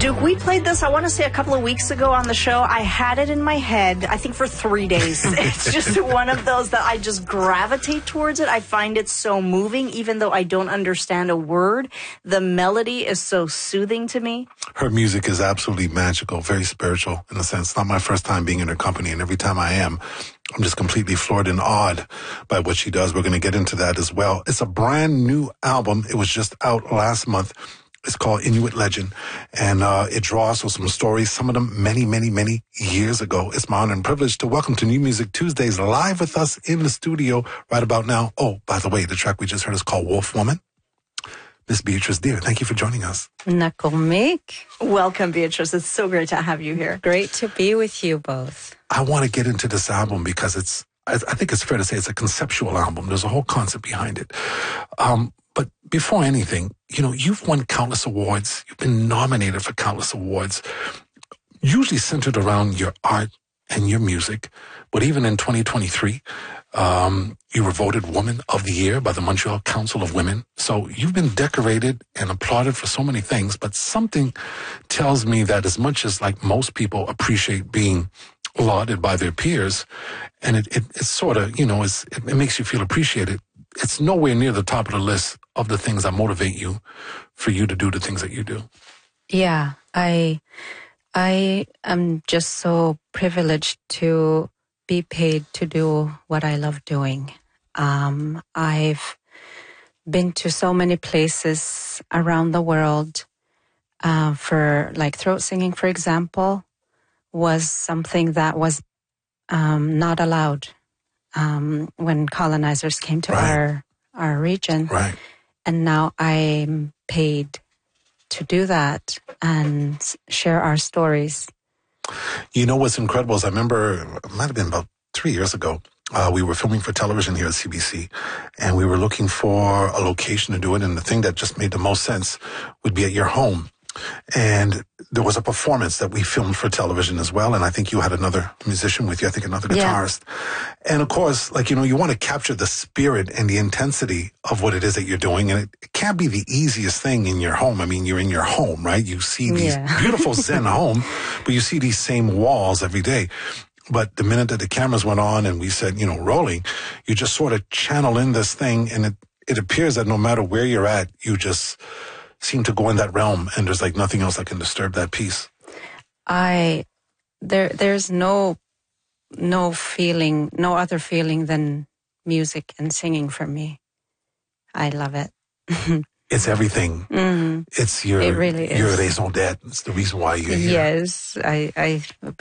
Duke, we played this, I want to say, a couple of weeks ago on the show. I had it in my head, I think, for 3 days. It's just one of those that I just gravitate towards it. I find it so moving, even though I don't understand a word. The melody is so soothing to me. Her music is absolutely magical, very spiritual in a sense. It's not my first time being in her company, and every time I am, I'm just completely floored and awed by what she does. We're going to get into that as well. It's a brand new album. It was just out last month. It's called Inuit Legend, and it draws on some stories, some of them many, many, many years ago. It's my honor and privilege to welcome to New Music Tuesdays live with us in the studio right about now. Oh, by the way, the track we just heard is called Wolf Woman. Miss Beatrice Deer, thank you for joining us. Nakomik. Welcome, Beatrice. It's so great to have you here. Great to be with you both. I want to get into this album because I think it's fair to say it's a conceptual album. There's a whole concept behind it. But before anything, you've won countless awards. You've been nominated for countless awards, usually centered around your art and your music. But even in 2023, you were voted Woman of the Year by the Montreal Council of Women. So you've been decorated and applauded for so many things. But something tells me that as much as like most people appreciate being lauded by their peers, and it's sort of, it makes you feel appreciated. It's nowhere near the top of the list of the things that motivate you for you to do the things that you do. Yeah, I am just so privileged to be paid to do what I love doing. I've been to so many places around the world for like throat singing, for example, was something that was not allowed when colonizers came to our region. Right. And now I'm paid to do that and share our stories. You know what's incredible is I remember, it might have been about 3 years ago, we were filming for television here at CBC, and we were looking for a location to do it, and the thing that just made the most sense would be at your home. And there was a performance that we filmed for television as well, and I think you had another musician with you, I think another guitarist. Yeah. And of course, you want to capture the spirit and the intensity of what it is that you're doing, and it can't be the easiest thing in your home. I mean, you're in your home, right? You see these beautiful Zen home, but you see these same walls every day. But the minute that the cameras went on and we said, rolling, you just sort of channel in this thing, and it appears that no matter where you're at, you just seem to go in that realm, and there's like nothing else that can disturb that peace. There's no feeling, no other feeling than music and singing for me. I love it. It's everything. Mm-hmm. It really is. Your raison d'être. It's the reason why you're here. Yes, I